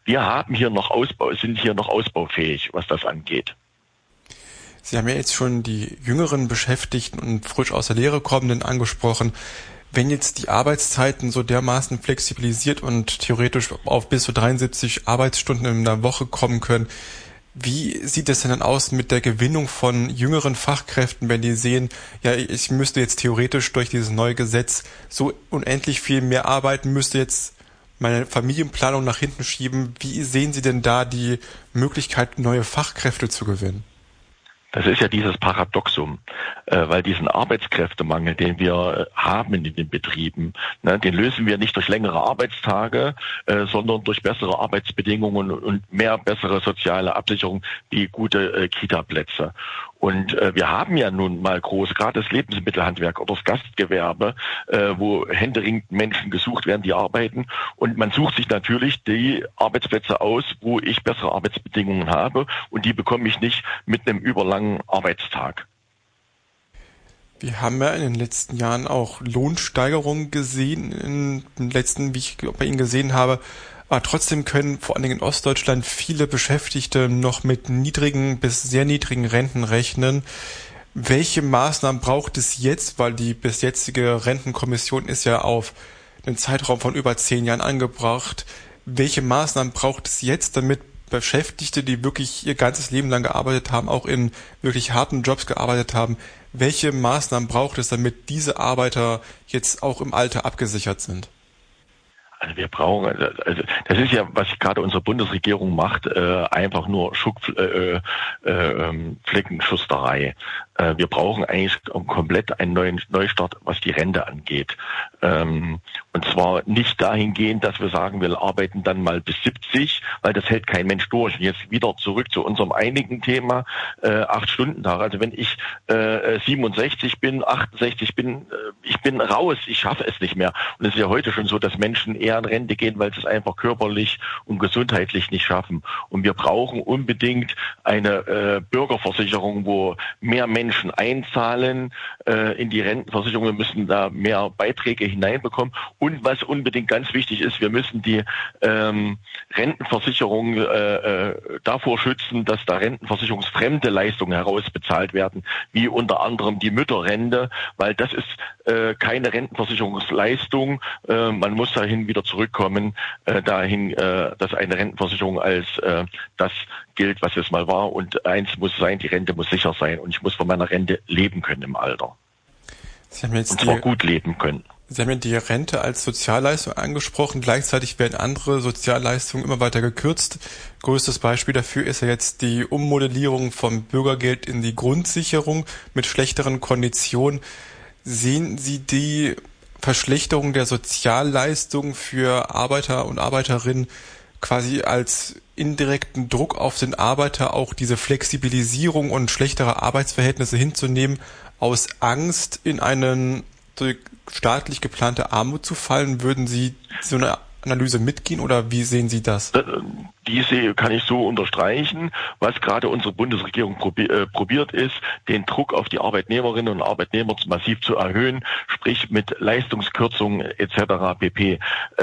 wir sind hier noch ausbaufähig, was das angeht. Sie haben ja jetzt schon die jüngeren Beschäftigten und frisch aus der Lehre kommenden angesprochen. Wenn jetzt die Arbeitszeiten so dermaßen flexibilisiert und theoretisch auf bis zu 73 Arbeitsstunden in der Woche kommen können, wie sieht es denn dann aus mit der Gewinnung von jüngeren Fachkräften, wenn die sehen, ja, ich müsste jetzt theoretisch durch dieses neue Gesetz so unendlich viel mehr arbeiten, müsste jetzt meine Familienplanung nach hinten schieben. Wie sehen Sie denn da die Möglichkeit, neue Fachkräfte zu gewinnen? Das ist ja dieses Paradoxum, weil diesen Arbeitskräftemangel, den wir haben in den Betrieben, den lösen wir nicht durch längere Arbeitstage, sondern durch bessere Arbeitsbedingungen und mehr bessere soziale Absicherung wie gute Kita-Plätze. Und wir haben ja nun mal gerade das Lebensmittelhandwerk oder das Gastgewerbe, wo händeringend Menschen gesucht werden, die arbeiten. Und man sucht sich natürlich die Arbeitsplätze aus, wo ich bessere Arbeitsbedingungen habe. Und die bekomme ich nicht mit einem überlangen Arbeitstag. Wir haben ja in den letzten Jahren auch Lohnsteigerungen gesehen, in den letzten, wie ich bei Ihnen gesehen habe. Aber trotzdem können vor allen Dingen in Ostdeutschland viele Beschäftigte noch mit niedrigen bis sehr niedrigen Renten rechnen. Welche Maßnahmen braucht es jetzt, weil die bis jetzige Rentenkommission ist ja auf einen Zeitraum von über 10 Jahren angebracht. Welche Maßnahmen braucht es jetzt, damit Beschäftigte, die wirklich ihr ganzes Leben lang gearbeitet haben, auch in wirklich harten Jobs gearbeitet haben, welche Maßnahmen braucht es, damit diese Arbeiter jetzt auch im Alter abgesichert sind? Also wir brauchen, also das ist ja, was gerade unsere Bundesregierung macht, einfach nur Fleckenschusterei. Wir brauchen eigentlich komplett einen neuen Neustart, was die Rente angeht. Und zwar nicht dahingehend, dass wir sagen, wir arbeiten dann mal bis 70, weil das hält kein Mensch durch. Und jetzt wieder zurück zu unserem einigen Thema, 8-Stunden-Tag. Also wenn ich 67 bin, 68 bin, ich bin raus, ich schaffe es nicht mehr. Und es ist ja heute schon so, dass Menschen eher in Rente gehen, weil sie es einfach körperlich und gesundheitlich nicht schaffen. Und wir brauchen unbedingt eine Bürgerversicherung, wo mehr Menschen einzahlen in die Rentenversicherung. Wir müssen da mehr Beiträge hineinbekommen. Und was unbedingt ganz wichtig ist, wir müssen die Rentenversicherung davor schützen, dass da rentenversicherungsfremde Leistungen herausbezahlt werden, wie unter anderem die Mütterrente, weil das ist keine Rentenversicherungsleistung. Man muss dahin wieder zurückkommen, dahin, dass eine Rentenversicherung als das gilt, was es mal war. Und eins muss sein, die Rente muss sicher sein. Und ich muss von meiner Rente leben können im Alter. Sie haben jetzt und zwar gut leben können. Sie haben ja die Rente als Sozialleistung angesprochen. Gleichzeitig werden andere Sozialleistungen immer weiter gekürzt. Größtes Beispiel dafür ist ja jetzt die Ummodellierung vom Bürgergeld in die Grundsicherung mit schlechteren Konditionen. Sehen Sie die Verschlechterung der Sozialleistung für Arbeiter und Arbeiterinnen quasi als indirekten Druck auf den Arbeiter, auch diese Flexibilisierung und schlechtere Arbeitsverhältnisse hinzunehmen, aus Angst in eine staatlich geplante Armut zu fallen? Würden Sie so eine Analyse mitgehen oder wie sehen Sie das? Diese kann ich so unterstreichen. Was gerade unsere Bundesregierung probiert ist, den Druck auf die Arbeitnehmerinnen und Arbeitnehmer massiv zu erhöhen, sprich mit Leistungskürzungen etc. pp.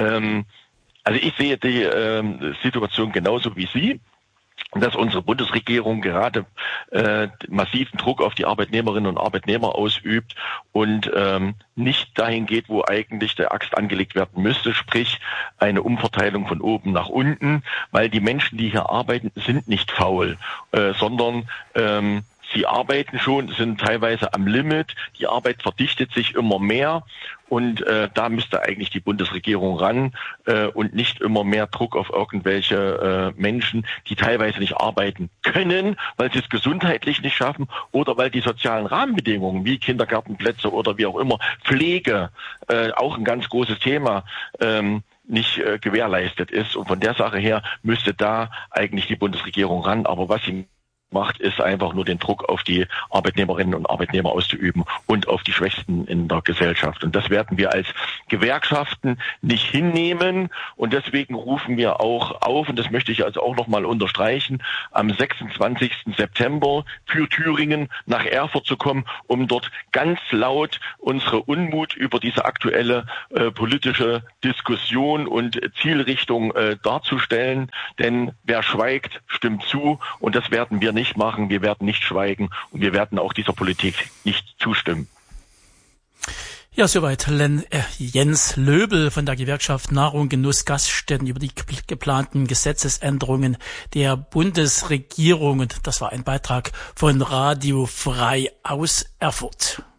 Also ich sehe die Situation genauso wie Sie, dass unsere Bundesregierung gerade massiven Druck auf die Arbeitnehmerinnen und Arbeitnehmer ausübt und nicht dahin geht, wo eigentlich der Axt angelegt werden müsste, sprich eine Umverteilung von oben nach unten, weil die Menschen, die hier arbeiten, sind nicht faul, sondern sie arbeiten schon, sind teilweise am Limit, die Arbeit verdichtet sich immer mehr und da müsste eigentlich die Bundesregierung ran und nicht immer mehr Druck auf irgendwelche Menschen, die teilweise nicht arbeiten können, weil sie es gesundheitlich nicht schaffen oder weil die sozialen Rahmenbedingungen wie Kindergartenplätze oder wie auch immer, Pflege, auch ein ganz großes Thema, nicht gewährleistet ist. Und von der Sache her müsste da eigentlich die Bundesregierung ran. Aber was sie macht, ist einfach nur den Druck auf die Arbeitnehmerinnen und Arbeitnehmer auszuüben und auf die Schwächsten in der Gesellschaft. Und das werden wir als Gewerkschaften nicht hinnehmen. Und deswegen rufen wir auch auf, und das möchte ich also auch nochmal unterstreichen, am 26. September für Thüringen nach Erfurt zu kommen, um dort ganz laut unsere Unmut über diese aktuelle politische Diskussion und Zielrichtung darzustellen. Denn wer schweigt, stimmt zu, und das werden wir nicht machen. Wir werden nicht schweigen und wir werden auch dieser Politik nicht zustimmen. Ja, soweit Jens Löbel von der Gewerkschaft Nahrung, Genuss, Gaststätten über die geplanten Gesetzesänderungen der Bundesregierung. Und das war ein Beitrag von Radio Frei aus Erfurt.